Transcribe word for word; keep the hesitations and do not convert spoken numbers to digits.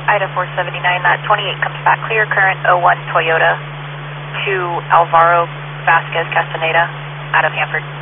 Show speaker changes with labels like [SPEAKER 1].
[SPEAKER 1] Ida four seventy-nine, that twenty-eight comes back clear, current oh one Toyota to Alvaro Vasquez Castaneda out of Hanford.